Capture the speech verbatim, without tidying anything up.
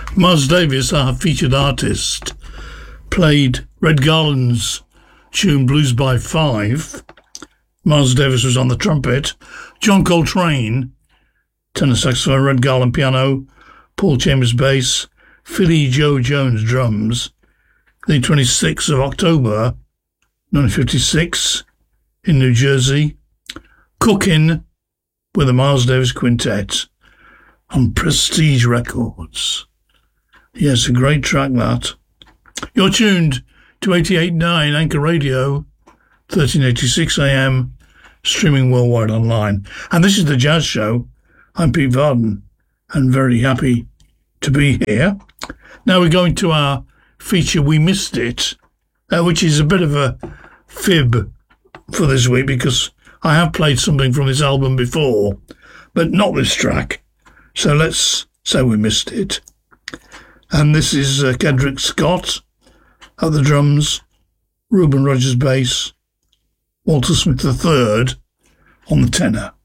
Miles Davis, our featured artist, played Red Garland's tune Blues by Five. Miles Davis was on the trumpet. John Coltrane, tenor saxophone, Red Garland piano, Paul Chambers bass, Philly Joe Jones drums. The twenty-sixth of October, nineteen fifty-six, in New Jersey, Cookin' with the Miles Davis Quintet on Prestige Records. Yes, a great track, that. You're tuned to eighty-eight point nine Anchor Radio, thirteen eighty-six A M, streaming worldwide online. And this is The Jazz Show. I'm Pete Varden, and very happy to be here. Now we're going to our feature, We Missed It, uh, which is a bit of a fib for this week because I have played something from this album before, but not this track. So let's say we missed it. And this is uh, Kendrick Scott at the drums, Reuben Rogers bass, Walter Smith the third on the tenor.